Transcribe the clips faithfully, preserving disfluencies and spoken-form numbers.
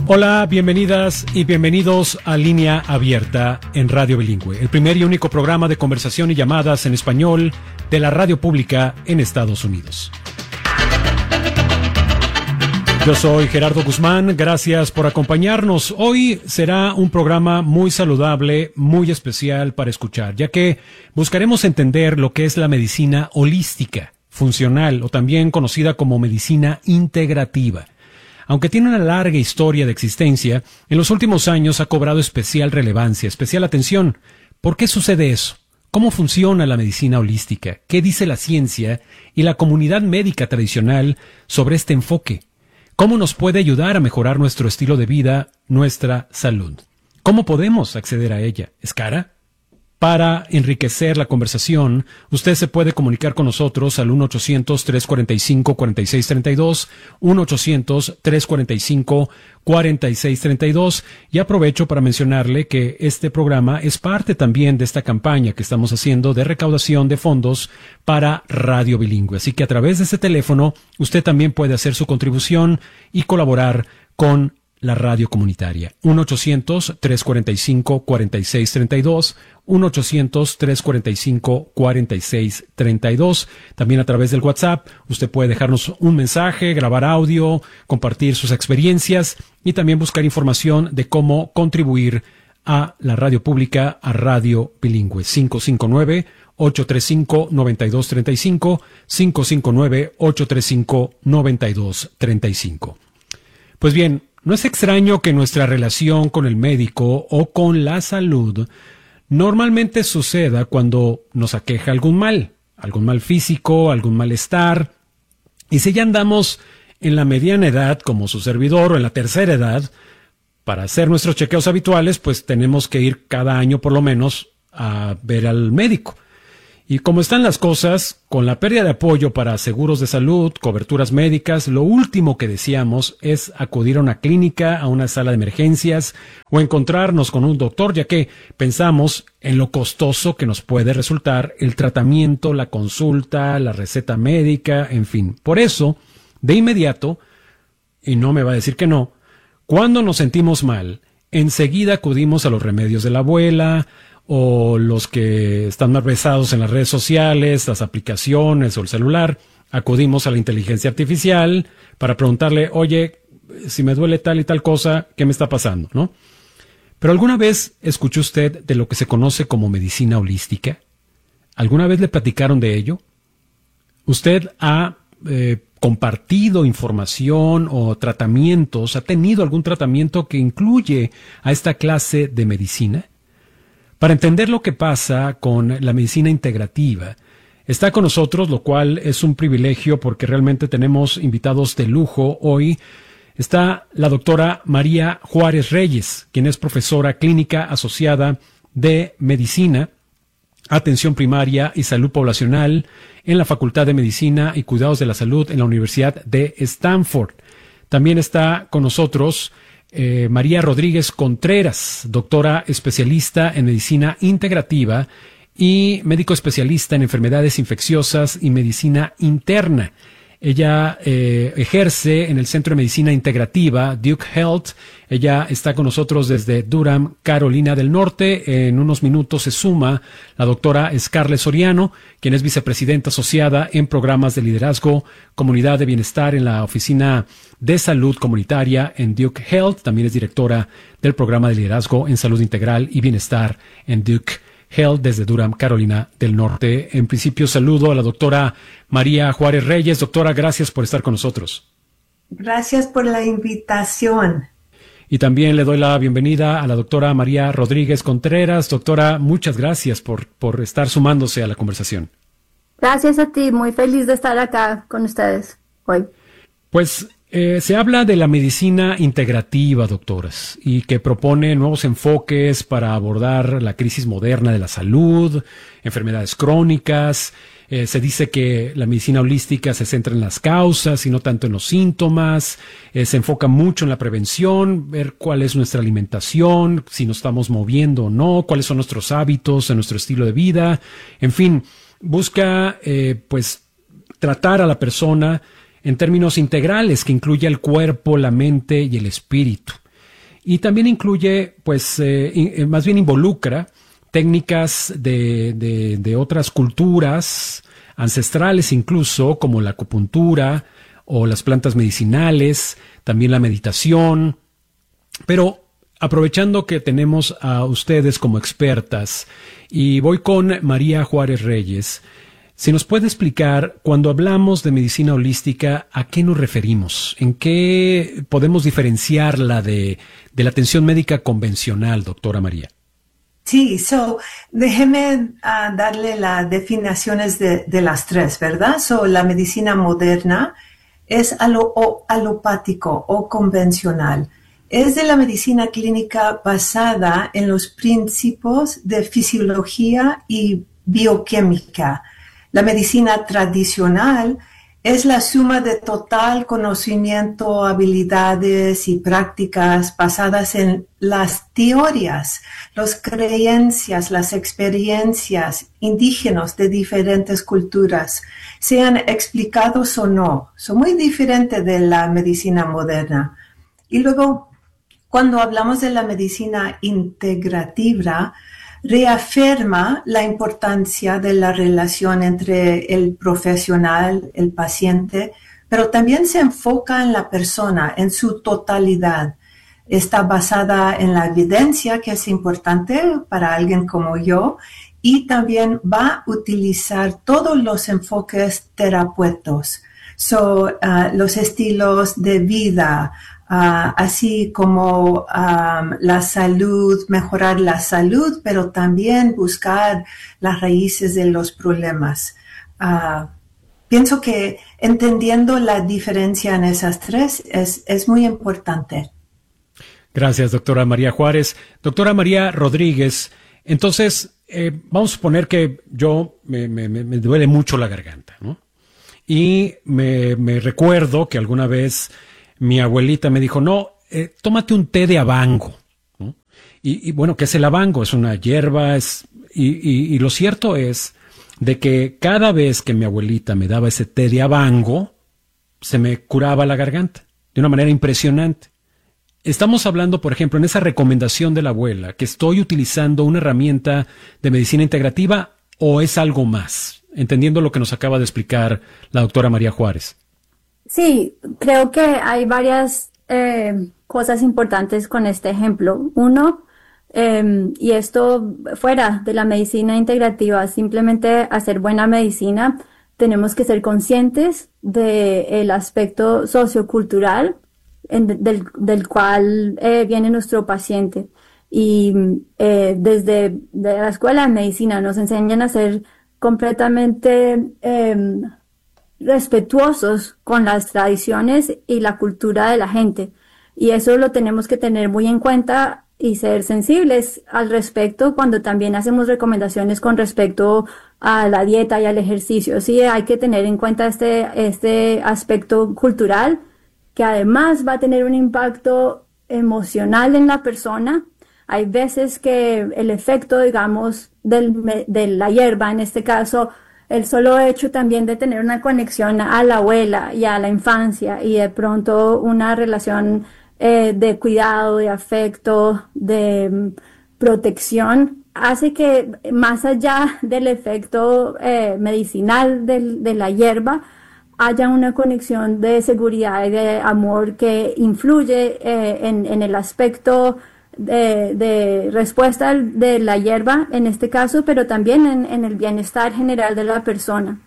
Hola, bienvenidas y bienvenidos a Línea Abierta en Radio Bilingüe, el primer y único programa de conversación y llamadas en español de la radio pública en Estados Unidos. Yo soy Gerardo Guzmán, gracias por acompañarnos. Hoy será un programa muy saludable, muy especial para escuchar, ya que buscaremos entender lo que es la medicina holística, funcional o también conocida como medicina integrativa. Aunque tiene una larga historia de existencia, en los últimos años ha cobrado especial relevancia, especial atención. ¿Por qué sucede eso? ¿Cómo funciona la medicina holística? ¿Qué dice la ciencia y la comunidad médica tradicional sobre este enfoque? ¿Cómo nos puede ayudar a mejorar nuestro estilo de vida, nuestra salud? ¿Cómo podemos acceder a ella? ¿Es cara? Para enriquecer la conversación, usted se puede comunicar con nosotros al uno ochocientos, tres cuatro cinco, cuatro seis tres dos, uno ochocientos, tres cuatro cinco, cuatro seis tres dos, y aprovecho para mencionarle que este programa es parte también de esta campaña que estamos haciendo de recaudación de fondos para Radio Bilingüe. Así que a través de este teléfono, usted también puede hacer su contribución y colaborar con la radio comunitaria. uno ochocientos, tres cuatro cinco, cuatro seis tres dos, uno ochocientos, tres cuatro cinco, cuatro seis tres dos. También a través del WhatsApp, usted puede dejarnos un mensaje, grabar audio, compartir sus experiencias y también buscar información de cómo contribuir a la radio pública, a Radio Bilingüe. cinco cinco nueve, ocho tres cinco, nueve dos tres cinco, cinco cinco nueve, ocho tres cinco, nueve dos tres cinco. Pues bien, no es extraño que nuestra relación con el médico o con la salud normalmente suceda cuando nos aqueja algún mal, algún mal físico, algún malestar. Y si ya andamos en la mediana edad, como su servidor, o en la tercera edad, para hacer nuestros chequeos habituales, pues tenemos que ir cada año por lo menos a ver al médico. Y como están las cosas, con la pérdida de apoyo para seguros de salud, coberturas médicas, lo último que deseamos es acudir a una clínica, a una sala de emergencias o encontrarnos con un doctor, ya que pensamos en lo costoso que nos puede resultar el tratamiento, la consulta, la receta médica, en fin. Por eso, de inmediato, y no me va a decir que no, cuando nos sentimos mal, enseguida acudimos a los remedios de la abuela, o los que están más besados en las redes sociales, las aplicaciones o el celular, acudimos a la inteligencia artificial para preguntarle, oye, si me duele tal y tal cosa, ¿qué me está pasando?, ¿no? Pero ¿alguna vez escuchó usted de lo que se conoce como medicina holística? ¿Alguna vez le platicaron de ello? ¿Usted ha eh, compartido información o tratamientos, ha tenido algún tratamiento que incluye a esta clase de medicina? Para entender lo que pasa con la medicina integrativa, está con nosotros, lo cual es un privilegio porque realmente tenemos invitados de lujo hoy. Está la doctora María Juárez Reyes, quien es profesora clínica asociada de Medicina, Atención Primaria y Salud Poblacional en la Facultad de Medicina y Cuidados de la Salud en la Universidad de Stanford. También está con nosotros Eh, María Rodríguez Contreras, doctora especialista en medicina integrativa y médico especialista en enfermedades infecciosas y medicina interna. Ella eh, ejerce en el Centro de Medicina Integrativa, Duke Health. Ella está con nosotros desde Durham, Carolina del Norte. En unos minutos se suma la doctora Scarlett Soriano, quien es vicepresidenta asociada en programas de liderazgo, comunidad de bienestar en la Oficina de Salud Comunitaria en Duke Health. También es directora del programa de liderazgo en salud integral y bienestar en Duke Health desde Durham, Carolina del Norte. En principio, saludo a la doctora María Juárez Reyes. Doctora, gracias por estar con nosotros. Gracias por la invitación. Y también le doy la bienvenida a la doctora María Rodríguez Contreras. Doctora, muchas gracias por, por estar sumándose a la conversación. Gracias a ti, muy feliz de estar acá con ustedes hoy. Pues Eh, se habla de la medicina integrativa, doctoras, y que propone nuevos enfoques para abordar la crisis moderna de la salud, enfermedades crónicas. Eh, se dice que la medicina holística se centra en las causas y no tanto en los síntomas. Eh, se enfoca mucho en la prevención, ver cuál es nuestra alimentación, si nos estamos moviendo o no, cuáles son nuestros hábitos, nuestro estilo de vida. En fin, busca eh, pues tratar a la persona en términos integrales, que incluye el cuerpo, la mente y el espíritu. y también incluye, pues, eh, in, más bien involucra técnicas de, de, de otras culturas ancestrales incluso, como la acupuntura o las plantas medicinales, también la meditación. Pero aprovechando que tenemos a ustedes como expertas, y voy con María Juárez Reyes, si nos puede explicar, cuando hablamos de medicina holística, ¿a qué nos referimos? ¿En qué podemos diferenciarla de, de la atención médica convencional, doctora María? Sí, so, déjeme uh, darle las definiciones de, de las tres, ¿verdad? So, la medicina moderna es alo, o, alopático o convencional. Es de la medicina clínica basada en los principios de fisiología y bioquímica. La medicina tradicional es la suma de total conocimiento, habilidades y prácticas basadas en las teorías, las creencias, las experiencias indígenas de diferentes culturas, sean explicados o no. Son muy diferentes de la medicina moderna. Y luego, cuando hablamos de la medicina integrativa, reafirma la importancia de la relación entre el profesional, el paciente, pero también se enfoca en la persona, en su totalidad. Está basada en la evidencia, que es importante para alguien como yo, y también va a utilizar todos los enfoques terapéuticos, so, uh, los estilos de vida, Uh, así como um, la salud, mejorar la salud, pero también buscar las raíces de los problemas. Uh, pienso que entendiendo la diferencia en esas tres es, es muy importante. Gracias, doctora María Juárez. Doctora María Rodríguez, entonces, eh, vamos a suponer que yo me, me, me duele mucho la garganta, ¿no? Y me, me recuerdo que alguna vez mi abuelita me dijo, no, eh, tómate un té de abango, ¿no? Y, y bueno, ¿qué es el abango? Es una hierba, es, y, y, y lo cierto es de que cada vez que mi abuelita me daba ese té de abango, se me curaba la garganta de una manera impresionante. Estamos hablando, por ejemplo, en esa recomendación de la abuela, que estoy utilizando una herramienta de medicina integrativa, ¿o es algo más? Entendiendo lo que nos acaba de explicar la doctora María Juárez. Sí, creo que hay varias eh, cosas importantes con este ejemplo. Uno, eh, y esto fuera de la medicina integrativa, simplemente hacer buena medicina, tenemos que ser conscientes del aspecto sociocultural en, del, del cual eh, viene nuestro paciente. Y eh, desde de la escuela de medicina nos enseñan a ser completamente eh, respetuosos con las tradiciones y la cultura de la gente. Y eso lo tenemos que tener muy en cuenta y ser sensibles al respecto cuando también hacemos recomendaciones con respecto a la dieta y al ejercicio. Sí, hay que tener en cuenta este, este aspecto cultural que además va a tener un impacto emocional en la persona. Hay veces que el efecto, digamos, del, de la hierba, en este caso, el solo hecho también de tener una conexión a la abuela y a la infancia y de pronto una relación eh, de cuidado, de afecto, de um, protección, hace que más allá del efecto eh, medicinal del, de la hierba, haya una conexión de seguridad y de amor que influye eh, en, en el aspecto De, de respuesta de la hierba en este caso, pero también en, en el bienestar general de la persona.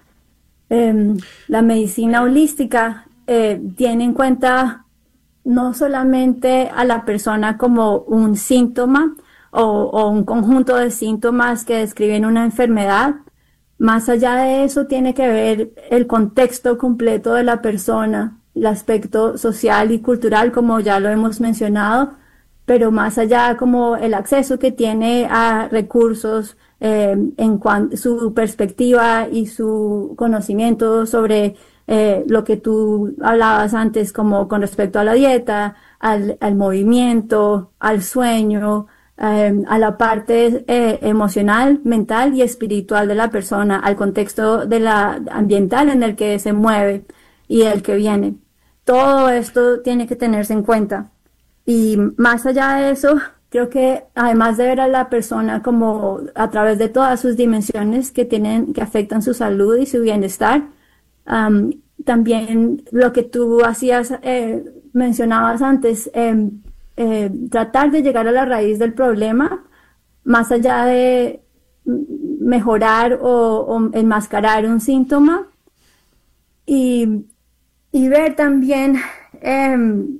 Eh, la medicina holística eh, tiene en cuenta no solamente a la persona como un síntoma o, o un conjunto de síntomas que describen una enfermedad. Más allá de eso tiene que ver el contexto completo de la persona, el aspecto social y cultural, como ya lo hemos mencionado, pero más allá como el acceso que tiene a recursos eh, en cuanto su perspectiva y su conocimiento sobre eh, lo que tú hablabas antes, como con respecto a la dieta, al, al movimiento, al sueño, eh, a la parte eh, emocional, mental y espiritual de la persona, al contexto de la ambiental en el que se mueve y el que viene. Todo esto tiene que tenerse en cuenta. y más allá de eso, creo que además de ver a la persona como a través de todas sus dimensiones que tienen, que afectan su salud y su bienestar, um, también lo que tú hacías, eh, mencionabas antes, eh, eh, tratar de llegar a la raíz del problema, más allá de mejorar o, o enmascarar un síntoma, y, y ver también, eh,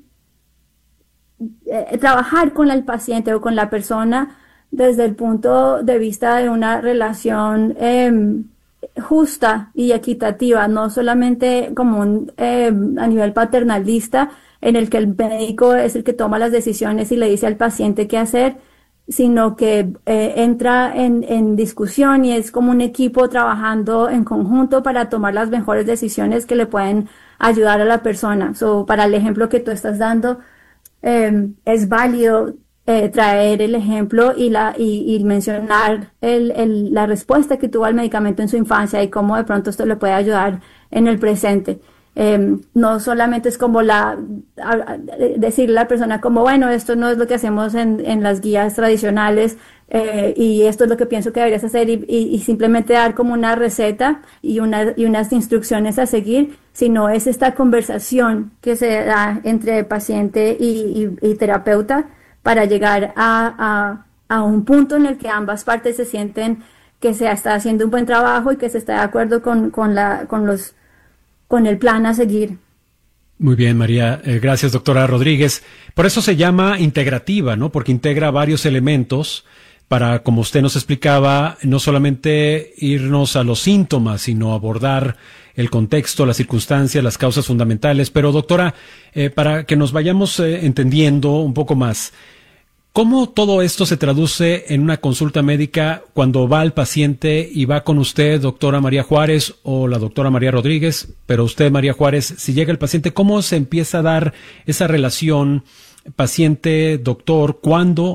eh, trabajar con el paciente o con la persona desde el punto de vista de una relación eh, justa y equitativa, no solamente como un, eh, a nivel paternalista, en el que el médico es el que toma las decisiones y le dice al paciente qué hacer, sino que eh, entra en, en discusión y es como un equipo trabajando en conjunto para tomar las mejores decisiones que le pueden ayudar a la persona. So, para el ejemplo que tú estás dando, eh, es válido eh, traer el ejemplo y, la, y, y mencionar el, el, la respuesta que tuvo al medicamento en su infancia y cómo de pronto esto le puede ayudar en el presente. Eh, no solamente es como la a, a, decirle a la persona como, bueno, esto no es lo que hacemos en, en las guías tradicionales eh, y esto es lo que pienso que deberías hacer y, y, y simplemente dar como una receta y, una, y unas instrucciones a seguir, sino es esta conversación que se da entre paciente y, y, y terapeuta para llegar a, a, a un punto en el que ambas partes se sienten que se está haciendo un buen trabajo y que se está de acuerdo con, con, la, con los con el plan a seguir. Muy bien, María. Eh, gracias, doctora Rodríguez. Por eso se llama integrativa, ¿no? Porque integra varios elementos para, como usted nos explicaba, no solamente irnos a los síntomas, sino abordar el contexto, las circunstancias, las causas fundamentales. Pero, doctora, eh, para que nos vayamos eh, entendiendo un poco más, ¿cómo todo esto se traduce en una consulta médica cuando va el paciente y va con usted, doctora María Juárez, o la doctora María Rodríguez, pero usted, María Juárez, si llega el paciente, ¿cómo se empieza a dar esa relación paciente-doctor? ¿Cuándo